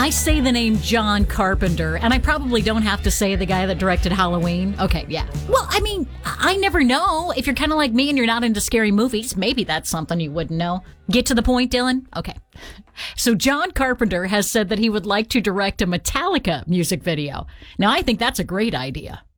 I say the name John Carpenter, and I probably don't have to say the guy that directed Halloween. Okay, yeah. Well, I mean, I never know. If you're kind of like me and you're not into scary movies, maybe that's something you wouldn't know. Get to the point, Dylan? Okay. So John Carpenter has said that he would like to direct a Metallica music video. Now, I think that's a great idea.